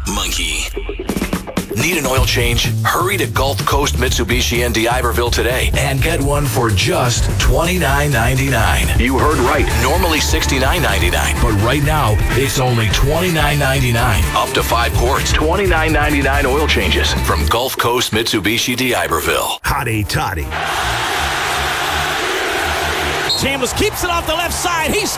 Monkey. Need an oil change? Hurry to Gulf Coast Mitsubishi in D'Iberville today and get one for just $29.99. You heard right. Normally $69.99, but right now it's only $29.99. Up to 5 quarts. $29.99 oil changes from Gulf Coast Mitsubishi D'Iberville. Hotty toddy. Chambliss keeps it off the left side. He's